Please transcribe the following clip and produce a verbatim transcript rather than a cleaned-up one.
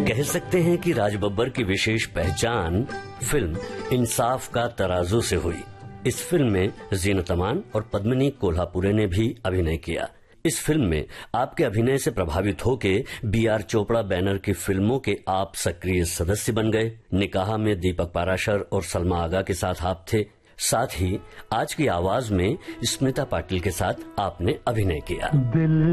कह सकते हैं कि राज बब्बर की विशेष पहचान फिल्म इंसाफ का तराजू से हुई। इस फिल्म में जीनत अमान और पद्मिनी कोल्हापुरे ने भी अभिनय किया। इस फिल्म में आपके अभिनय से प्रभावित होकर बी आर चोपड़ा बैनर की फिल्मों के आप सक्रिय सदस्य बन गए। निकाह में दीपक पाराशर और सलमा आगा के साथ आप थे। साथ ही आज की आवाज में स्मिता पाटिल के साथ आपने अभिनय किया।